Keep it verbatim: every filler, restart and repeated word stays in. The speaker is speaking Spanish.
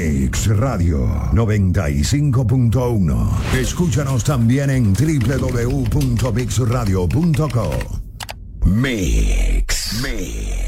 Mix Radio noventa y cinco punto uno. Escúchanos también en doble u doble u doble u punto mix radio punto com. Mix. Mix.